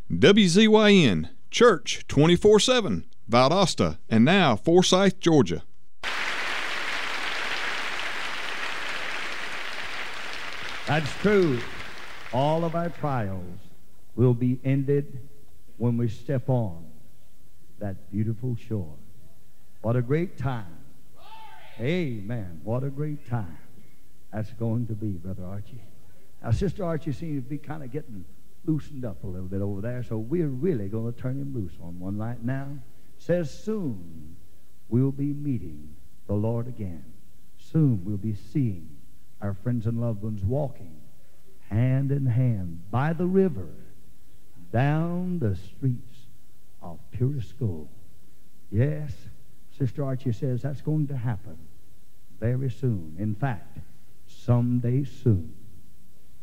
WZYN, Church 24/7, Valdosta, and now Forsyth, Georgia. That's true. All of our trials will be ended when we step on that beautiful shore. What a great time. Amen. What a great time that's going to be, Brother Archie. Now, Sister Archie seems to be kind of getting loosened up a little bit over there, so we're really going to turn him loose on one right now. Says soon we'll be meeting the Lord again. Soon we'll be seeing our friends and loved ones walking hand in hand by the river down the streets of purest gold. Yes, Sister Archie says that's going to happen very soon. In fact, someday soon.